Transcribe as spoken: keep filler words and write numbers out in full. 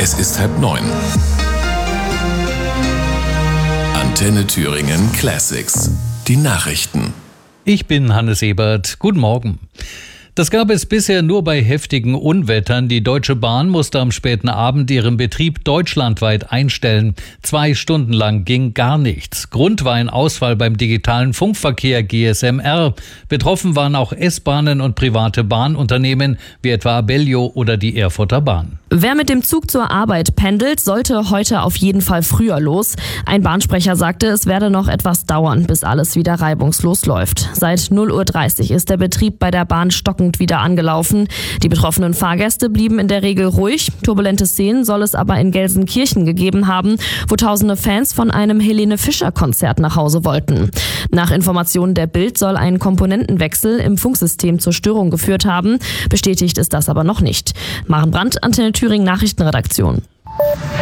Es ist halb neun. Antenne Thüringen Classics. Die Nachrichten. Ich bin Hannes Ebert. Guten Morgen. Das gab es bisher nur bei heftigen Unwettern. Die Deutsche Bahn musste am späten Abend ihren Betrieb deutschlandweit einstellen. Zwei Stunden lang ging gar nichts. Grund war ein Ausfall beim digitalen Funkverkehr G S M R. Betroffen waren auch S-Bahnen und private Bahnunternehmen wie etwa Abellio oder die Erfurter Bahn. Wer mit dem Zug zur Arbeit pendelt, sollte heute auf jeden Fall früher los. Ein Bahnsprecher sagte, es werde noch etwas dauern, bis alles wieder reibungslos läuft. Seit null Uhr dreißig ist der Betrieb bei der Bahn stockend wieder angelaufen. Die betroffenen Fahrgäste blieben in der Regel ruhig. Turbulente Szenen soll es aber in Gelsenkirchen gegeben haben, wo tausende Fans von einem Helene-Fischer-Konzert nach Hause wollten. Nach Informationen der Bild soll ein Komponentenwechsel im Funksystem zur Störung geführt haben. Bestätigt ist das aber noch nicht. Maren Brandt, Antenne Thüringen Nachrichtenredaktion.